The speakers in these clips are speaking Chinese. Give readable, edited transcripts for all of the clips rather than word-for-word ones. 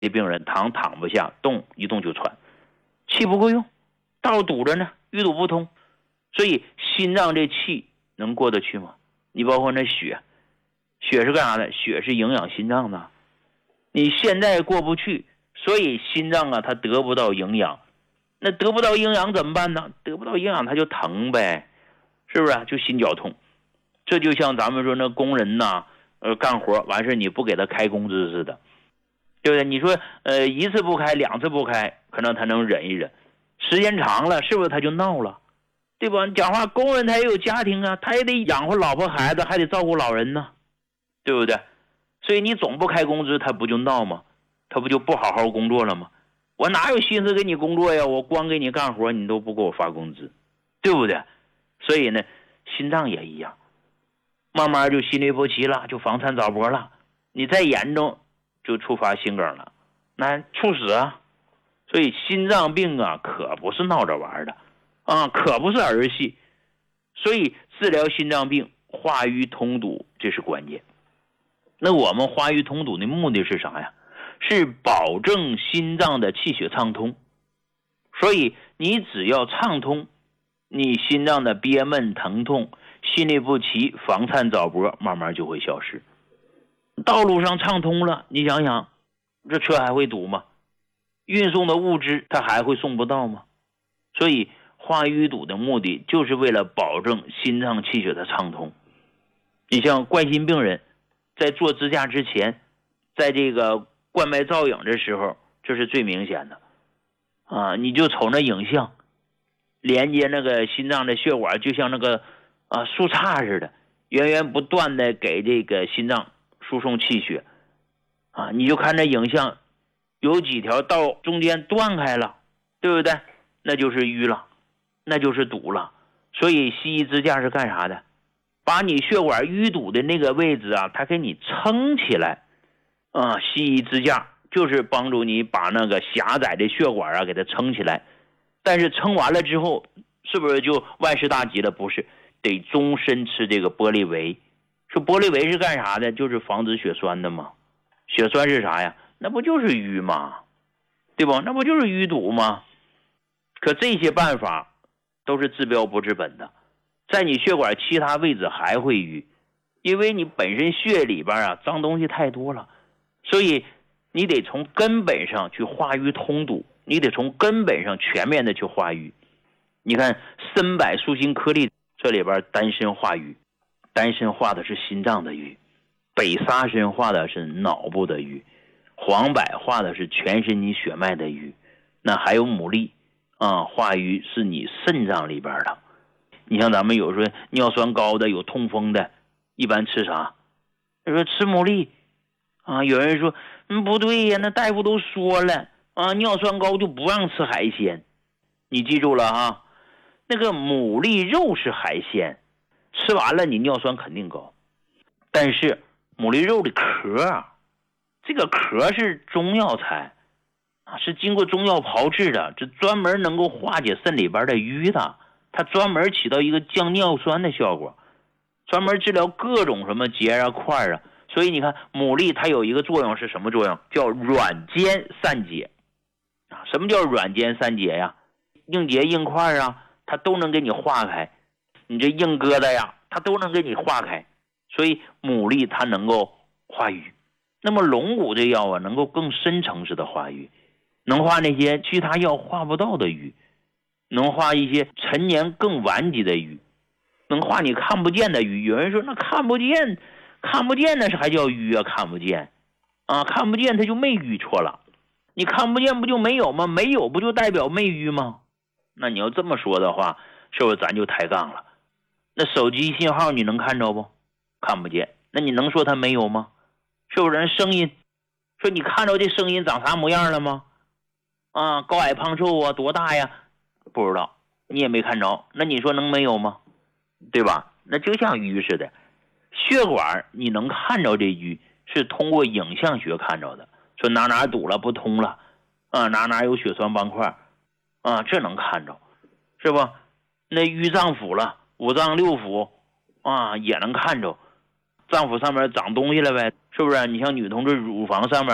这病人躺不下，动一动就喘，气不够用，道堵着呢，淤堵不通，所以心脏这气能过得去吗？你包括那血是干啥的？血是营养心脏的，你现在过不去，所以心脏啊它得不到营养，那得不到营养怎么办呢？得不到营养它就疼呗，是不是？就心绞痛。这就像咱们说那工人呐，干活完事你不给他开工资似的，对不对？你说一次不开两次不开，可能他能忍一忍，时间长了是不是他就闹了？对吧？你讲话，工人他也有家庭啊，他也得养活老婆孩子，还得照顾老人呢，对不对？所以你总不开工资，他不就闹吗？他不就不好好工作了吗？我哪有心思给你工作呀？我光给你干活，你都不给我发工资，对不对？所以呢，心脏也一样，慢慢就心律不齐了，就房颤早搏了，你再严重就触发心梗了，那猝死啊！所以心脏病啊，可不是闹着玩的啊，可不是儿戏。所以治疗心脏病，化瘀通堵这是关键。那我们化瘀通堵的目的是啥呀？是保证心脏的气血畅通。所以你只要畅通，你心脏的憋闷疼痛、心律不齐、房颤早搏慢慢就会消失。道路上畅通了，你想想，这车还会堵吗？运送的物资它还会送不到吗？所以化瘀堵的目的就是为了保证心脏气血的畅通。你像冠心病人在做支架之前，在这个冠脉造影的时候，这是最明显的啊！你就瞅那影像，连接那个心脏的血管，就像那个树杈似的，源源不断的给这个心脏输送气血啊！你就看这影像，有几条道中间断开了，对不对？那就是淤了，那就是堵了。所以西医支架是干啥的？把你血管淤堵的那个位置啊，它给你撑起来啊！西医支架就是帮助你把那个狭窄的血管啊给它撑起来。但是撑完了之后，是不是就万事大吉了？不是，得终身吃这个玻璃维。说玻璃维是干啥的？就是防止血栓的嘛。血栓是啥呀？那不就是淤吗？对吧？那不就是淤堵吗？可这些办法都是治标不治本的，在你血管其他位置还会淤，因为你本身血里边啊脏东西太多了，所以你得从根本上去化瘀通堵，你得从根本上全面的去化瘀。你看参柏素心颗粒这里边丹参化瘀，丹参化的是心脏的瘀，北沙参化的是脑部的瘀，黄柏化的是全身你血脉的瘀，那还有牡蛎化瘀是你肾脏里边的。你像咱们有时候尿酸高的有痛风的，一般吃啥？他说吃牡蛎啊。有人说不对呀，那大夫都说了啊，尿酸高就不让吃海鲜。你记住了啊，那个牡蛎肉是海鲜，吃完了你尿酸肯定高。但是牡蛎肉的壳，这个壳是中药材啊，是经过中药炮制的，这专门能够化解肾里边的瘀的，它专门起到一个降尿酸的效果，专门治疗各种什么结啊块啊。所以你看牡蛎它有一个作用是什么作用？叫软坚散结啊。什么叫软坚散结呀？硬结硬块啊，它都能给你化开，你这硬疙瘩呀，它都能给你化开。所以牡蛎它能够化瘀。那么龙骨这药啊，能够更深层次的化瘀，能化那些其他药化不到的瘀，能化一些陈年更顽疾的瘀，能化你看不见的瘀。有人说那看不见那是还叫瘀啊？看不见啊，看不见它就没瘀，错了。你看不见不就没有吗？没有不就代表没瘀吗？那你要这么说的话，是不是咱就抬杠了？那手机信号你能看着不？看不见，那你能说它没有吗？是不是？人声音说你看着这声音长啥模样了吗？啊，高矮胖瘦啊，多大呀？不知道，你也没看着，那你说能没有吗？对吧？那就像瘀似的，血管你能看着这瘀是通过影像学看着的，说哪堵了不通了啊，哪有血栓斑块啊，这能看着，是吧？那淤脏腑了，五脏六腑啊也能看着，脏腑上面长东西了呗，是不是？你像女同志乳房上面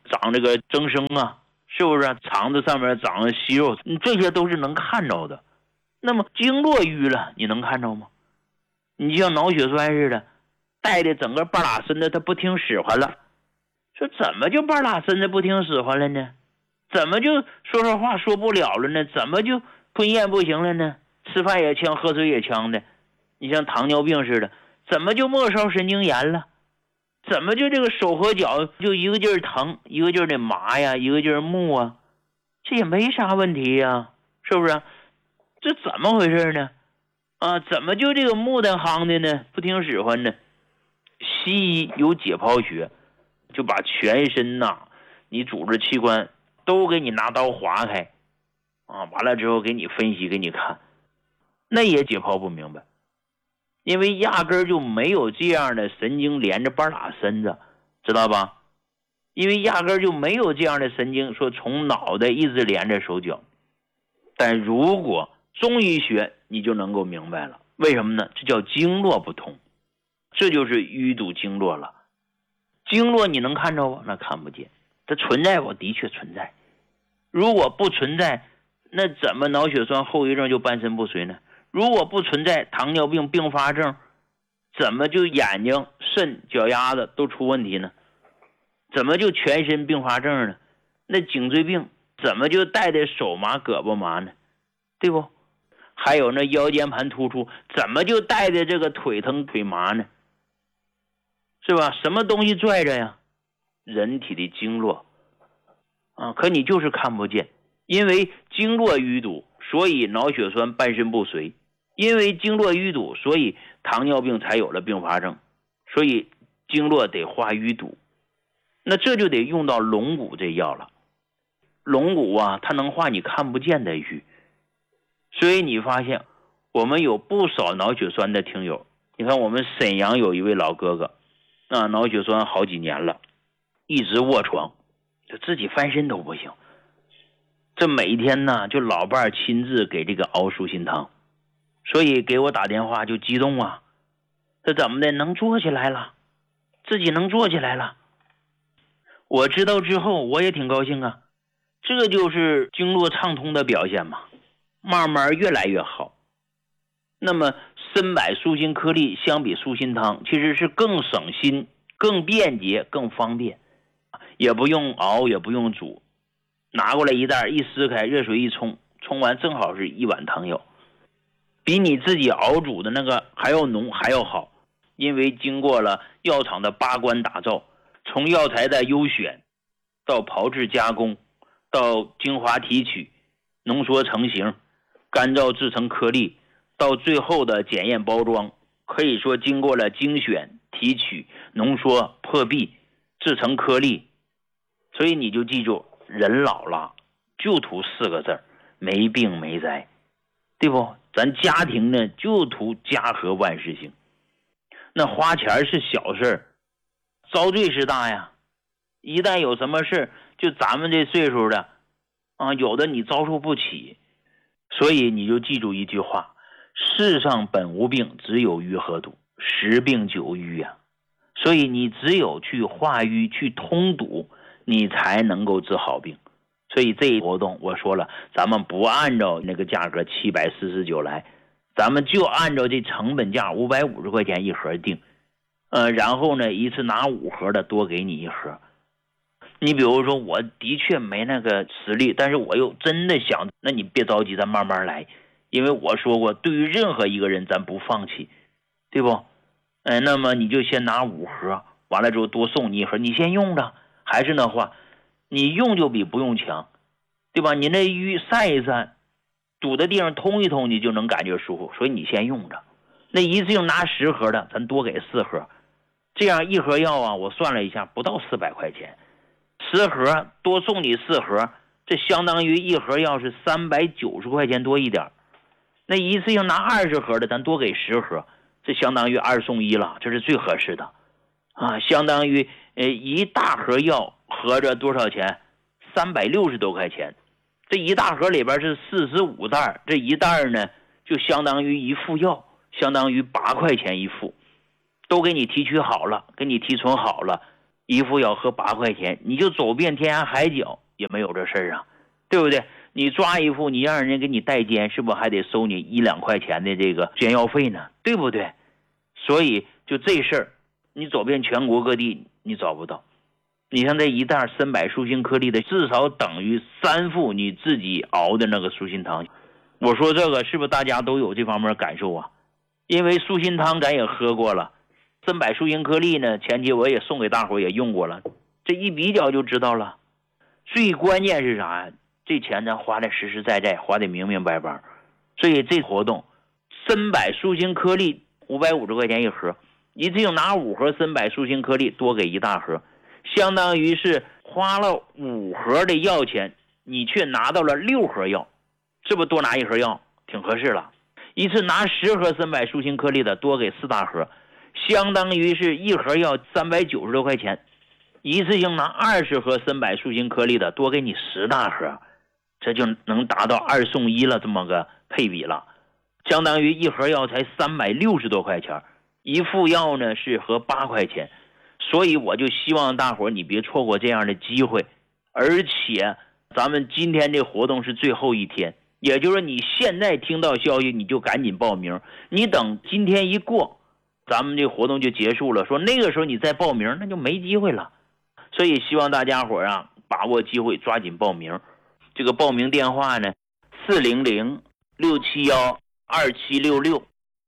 长这个增生啊，是不是肠子上面长息肉，这些都是能看着的。那么经络瘀了，你能看着吗？你就像脑血栓似的，带的整个半拉身子，他不听使唤了。说怎么就半拉身子不听使唤了呢？怎么就说话说不了了呢？怎么就吞咽不行了呢？吃饭也呛，喝水也呛的。你像糖尿病似的，怎么就末梢神经炎了？怎么就这个手和脚就一个劲儿疼，一个劲儿的麻呀，一个劲儿木啊？这也没啥问题呀，是不是？这怎么回事呢？怎么就这个木的夯的呢？不听使唤呢？西医有解剖学，就把全身你组织器官都给你拿刀划开，完了之后给你分析给你看，那也解剖不明白，因为压根儿就没有这样的神经连着半拉身子，知道吧？因为压根儿就没有这样的神经说从脑袋一直连着手脚。但如果中医学你就能够明白了，为什么呢？这叫经络不通，这就是淤堵经络了。经络你能看着吗？那看不见。它存在不？的确存在。如果不存在，那怎么脑血栓后遗症就半身不遂呢？如果不存在糖尿病并发症，怎么就眼睛、肾、脚丫子都出问题呢？怎么就全身并发症呢？那颈椎病怎么就带的手麻胳膊麻呢？对不？还有那腰间盘突出，怎么就带的这个腿疼腿麻呢？是吧？什么东西拽着呀？人体的经络可你就是看不见。因为经络淤堵，所以脑血栓半身不遂；因为经络淤堵，所以糖尿病才有了并发症。所以经络得化淤堵，那这就得用到龙骨这药了。龙骨它能化你看不见的瘀。所以你发现我们有不少脑血栓的听友，你看我们沈阳有一位老哥哥脑血栓好几年了，一直卧床，就自己翻身都不行。这每天就老伴亲自给这个熬舒心汤，所以给我打电话就激动这怎么的能坐起来了，自己能坐起来了。我知道之后我也挺高兴这就是经络畅通的表现嘛，慢慢越来越好。那么参柏舒心颗粒相比舒心汤其实是更省心、更便捷、更方便，也不用熬也不用煮，拿过来一袋一撕开，热水一冲，冲完正好是一碗汤药，比你自己熬煮的那个还要浓还要好。因为经过了药厂的8关打造，从药材的优选到炮制加工，到精华提取、浓缩成型、干燥制成颗粒，到最后的检验包装，可以说经过了精选、提取、浓缩、破壁、制成颗粒。所以你就记住，人老了就图4个字，没病没灾，对不？咱家庭呢就图家和万事兴。那花钱是小事，遭罪是大呀。一旦有什么事，就咱们这岁数的有的你遭受不起。所以你就记住一句话，世上本无病，只有瘀和堵，10病9瘀所以你只有去化瘀去通堵，你才能够治好病。所以这一活动我说了，咱们不按照那个价格749来，咱们就按照这成本价550块钱一盒定，然后呢一次拿5盒的，多给你1盒。你比如说我的确没那个实力，但是我又真的想，那你别着急，咱慢慢来。因为我说过，对于任何一个人咱不放弃，对不？那么你就先拿5盒，完了之后多送你1盒，你先用着。还是那话，你用就比不用强，对吧？你那瘀散一散，堵的地方通一通，你就能感觉舒服，所以你先用着。那一次性拿10盒的，咱多给4盒，这样1盒药我算了一下，不到400块钱，10盒多送你4盒，这相当于1盒药是390块钱多一点。那一次性拿20盒的，咱多给10盒，这相当于2送1了，这是最合适的相当于一大盒药合着多少钱？360多块钱。这一大盒里边是45袋，这一袋呢就相当于1副药，相当于8块钱1副，都给你提取好了，给你提纯好了， 一副药喝8块钱，你就走遍天涯海角也没有这事儿啊，对不对？你抓一副，你让人家给你代监，是不是还得收你1-2块钱的这个监药费呢？对不对？所以就这事儿，你走遍全国各地你找不到。你像这一袋参柏舒心颗粒的，至少等于3副你自己熬的那个舒心汤。我说这个是不是大家都有这方面感受啊？因为舒心汤咱也喝过了，参柏舒心颗粒呢，前期我也送给大伙也用过了，这一比较就知道了。最关键是啥呀？这钱咱花的实实在在，花的明明白白。所以这活动，参柏舒心颗粒550块钱一盒，一次性拿5盒参柏舒心颗粒，多给1大盒，相当于是花了5盒的药钱，你却拿到了6盒药，是不是多拿1盒药挺合适了？一次拿10盒参柏舒心颗粒的，多给4大盒，相当于是1盒药390多块钱，一次性拿20盒参柏舒心颗粒的，多给你10大盒，这就能达到2送1了，这么个配比了，相当于1盒药才360多块钱，一副药呢是合8块钱。所以我就希望大伙你别错过这样的机会，而且咱们今天这活动是最后一天，也就是你现在听到消息你就赶紧报名，你等今天一过，咱们这活动就结束了，说那个时候你再报名那就没机会了。所以希望大家伙啊把握机会，抓紧报名。这个报名电话呢400-671-2766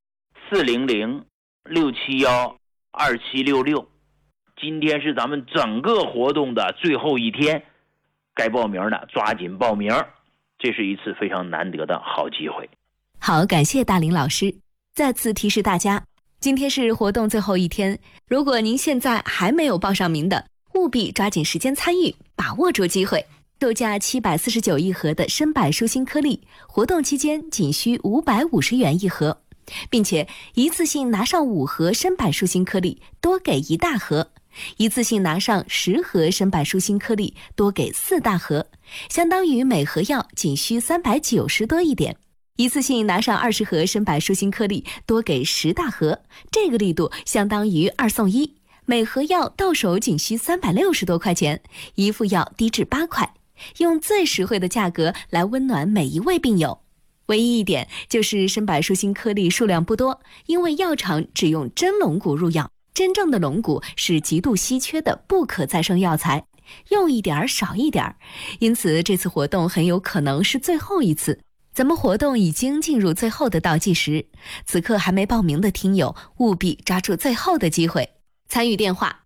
400-671-2766。今天是咱们整个活动的最后一天，该报名的抓紧报名，这是一次非常难得的好机会。 好，感谢大林老师。再次提示大家，今天是活动最后一天，如果您现在还没有报上名的，务必抓紧时间参与，把握住机会。售价749一盒的参柏舒心颗粒，活动期间仅需550元一盒，并且一次性拿上5盒参柏舒心颗粒，多给1大盒。一次性拿上10盒参柏舒心颗粒，多给4大盒，相当于每盒药仅需390多一点。一次性拿上20盒参柏舒心颗粒，多给10大盒，这个力度相当于2送1，每盒药到手仅需360多块钱，一副药低至8块，用最实惠的价格来温暖每一位病友。唯一一点就是参柏舒心颗粒数量不多，因为药厂只用真龙骨入药，真正的龙骨是极度稀缺的不可再生药材，用一点少一点，因此这次活动很有可能是最后一次。咱们活动已经进入最后的倒计时，此刻还没报名的听友务必抓住最后的机会。参与电话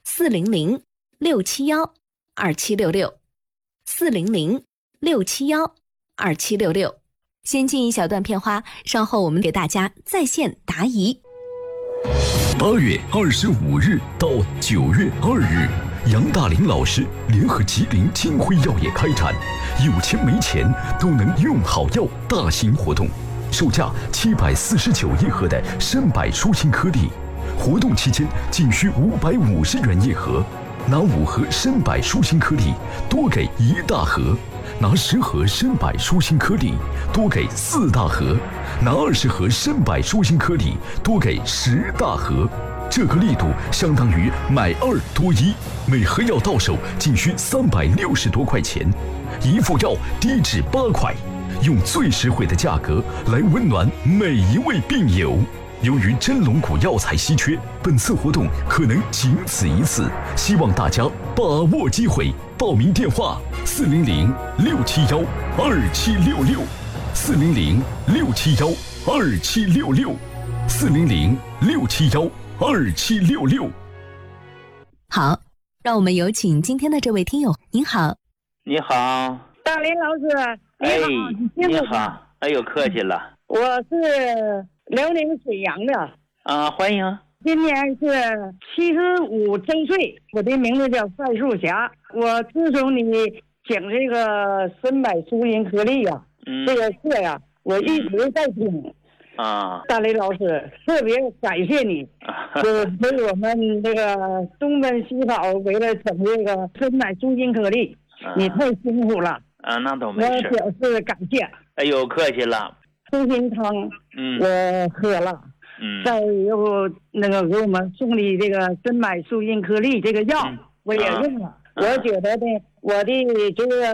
400-671-2766 400-671-2766。先进一小段片花，稍后我们给大家在线答疑。 8月25日到9月2日，杨大林老师联合吉林金辉药业开展有钱没钱都能用好药大型活动，售价749一盒的参柏舒心颗粒，活动期间仅需550元一盒，拿5盒参柏舒心颗粒，多给1大盒，拿10盒参柏舒心颗粒，多给4大盒，拿20盒参柏舒心颗粒，多给10大盒，这个力度相当于买2多1，每盒药到手仅需360多块钱，一副药低至8块，用最实惠的价格来温暖每一位病友。由于真龙骨药材稀缺，本次活动可能仅此一次，希望大家把握机会。报名电话400-671-2766 400-671-2766 400-671-2766。 好，让我们有请今天的这位听友。您好。 你好， 大林老师，你好， 你好，哎呦，客气了。 我是辽宁沈阳的啊，欢迎。 今年是75周岁，我的名字叫范树霞。我自从你讲这个参柏舒心颗粒呀，这个课呀，我一直在听。 啊， 大雷老师，特别感谢你，为我们这个东奔西跑，为了整这个参柏舒心颗粒，你太辛苦了。 啊，那倒没事。 我表示感谢。 哎呦，客气了。 舒心汤，我喝了， 再又那个给我们送的这个珍柏素因颗粒这个药，我也用了。我觉得呢，我的这个